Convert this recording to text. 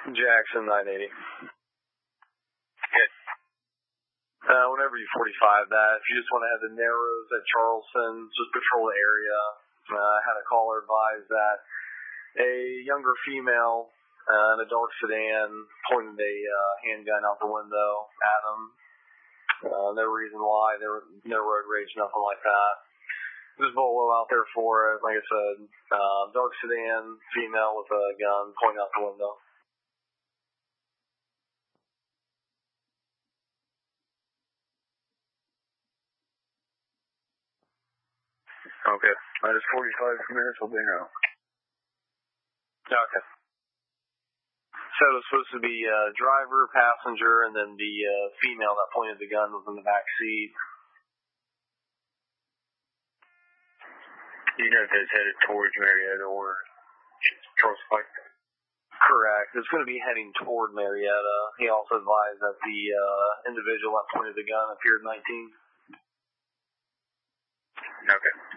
Jackson 980. Good. Whenever you 45 that, if you just want to have the Narrows at Charleston, just patrol the area. I had a caller advise that a younger female in a dark sedan pointed a handgun out the window at him. No reason why. There was no road rage, nothing like that. There's Bolo out there for it. Like I said, dark sedan, female with a gun pointing out the window. Okay. Minus 45 minutes, I'll be now. Okay. So it was supposed to be driver, passenger, and then the female that pointed the gun was in the back seat. You know if it's headed towards Marietta or Charles Pike? Correct. It's going to be heading toward Marietta. He also advised that the individual that pointed the gun appeared 19. Okay.